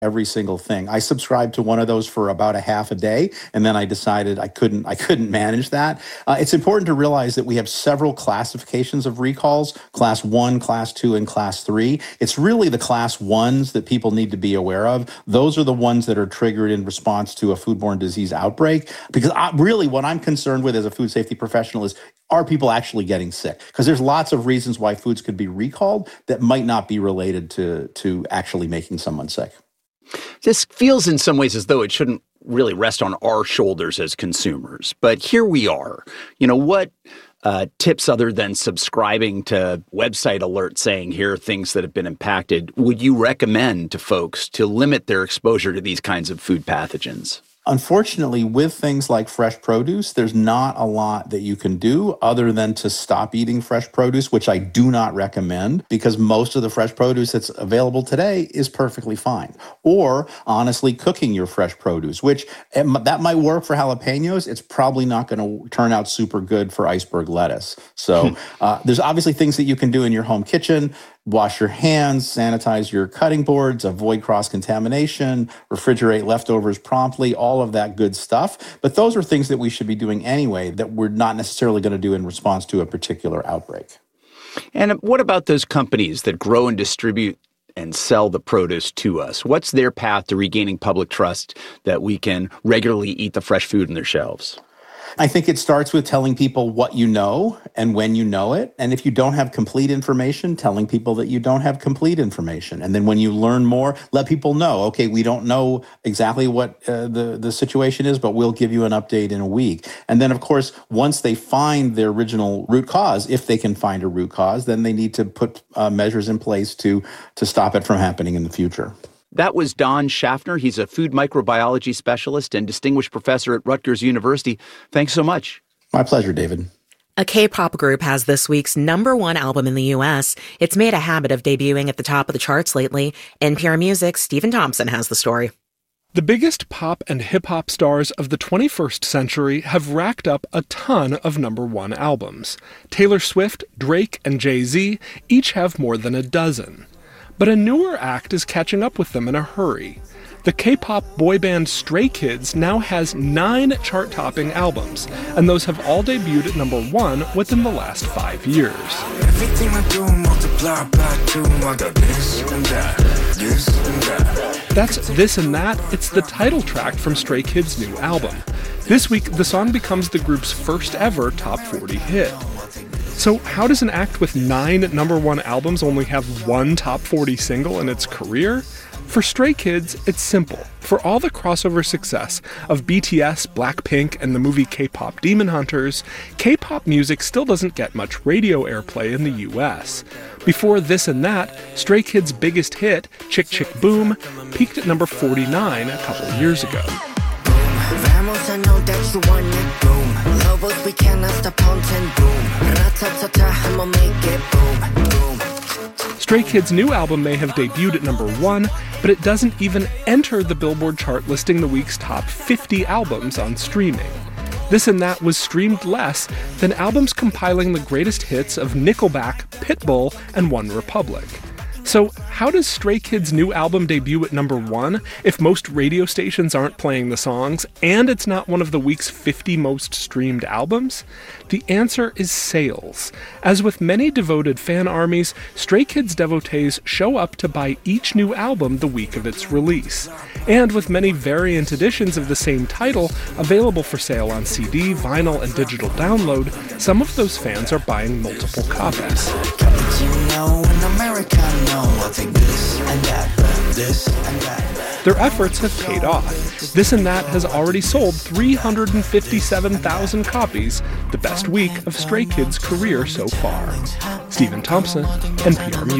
every single thing. I subscribed to one of those for about a half a day, and then I decided I couldn't manage that. It's important to realize that we have several classifications of recalls: class 1, class 2, and class 3. It's really the class 1s that people need to be aware of. Those are the ones that are triggered in response to a foodborne disease outbreak. Because really what I'm concerned with as a food safety professional is, are people actually getting sick? Because there's lots of reasons why foods could be recalled that might not be related to actually making someone sick. This feels in some ways as though it shouldn't really rest on our shoulders as consumers. But here we are. What tips other than subscribing to website alerts saying here are things that have been impacted would you recommend to folks to limit their exposure to these kinds of food pathogens? Unfortunately, with things like fresh produce, there's not a lot that you can do other than to stop eating fresh produce, which I do not recommend, because most of the fresh produce that's available today is perfectly fine. Or, honestly, cooking your fresh produce, which that might work for jalapenos. It's probably not going to turn out super good for iceberg lettuce. So there's obviously things that you can do in your home kitchen. Wash your hands, sanitize your cutting boards, avoid cross-contamination, refrigerate leftovers promptly, all of that good stuff. But those are things that we should be doing anyway that we're not necessarily going to do in response to a particular outbreak. And what about those companies that grow and distribute and sell the produce to us? What's their path to regaining public trust that we can regularly eat the fresh food on their shelves? I think it starts with telling people what you know and when you know it. And if you don't have complete information, telling people that you don't have complete information. And then when you learn more, let people know, okay, we don't know exactly what the situation is, but we'll give you an update in a week. And then, of course, once they find their original root cause, if they can find a root cause, then they need to put measures in place to stop it from happening in the future. That was Don Schaffner. He's a food microbiology specialist and distinguished professor at Rutgers University. Thanks so much. My pleasure, David. A K-pop group has this week's #1 album in the U.S. It's made a habit of debuting at the top of the charts lately. NPR Music's Stephen Thompson has the story. The biggest pop and hip-hop stars of the 21st century have racked up a ton of #1 albums. Taylor Swift, Drake, and Jay-Z each have more than a dozen. But a newer act is catching up with them in a hurry. The K-pop boy band Stray Kids now has 9 chart-topping albums, and those have all debuted at #1 within the last 5 years. Everything I do, multiply by 2, I got this and that, this and that. That's This and That. It's the title track from Stray Kids' new album. This week, the song becomes the group's first ever top 40 hit. So how does an act with 9 #1 albums only have 1 top 40 single in its career? For Stray Kids, it's simple. For all the crossover success of BTS, Blackpink, and the movie K-pop Demon Hunters, K-pop music still doesn't get much radio airplay in the US. Before This and That, Stray Kids' biggest hit, Chick Chick Boom, peaked at number 49 a couple years ago. Vamos, I know that you want it, boom. Lovers, we cannot stop counting, boom. Ra-ta-ta-ta, I'ma make it, boom, boom. Stray Kids' new album may have debuted at #1, but it doesn't even enter the Billboard chart listing the week's top 50 albums on streaming. This and That was streamed less than albums compiling the greatest hits of Nickelback, Pitbull, and OneRepublic. So how does Stray Kids' new album debut at #1 if most radio stations aren't playing the songs and it's not one of the week's 50 most streamed albums? The answer is sales. As with many devoted fan armies, Stray Kids devotees show up to buy each new album the week of its release. And with many variant editions of the same title available for sale on CD, vinyl, and digital download, some of those fans are buying multiple copies. Their efforts have paid off. This and That has already sold 357,000 copies, the best week of Stray Kids' career so far. Stephen Thompson, NPR Music.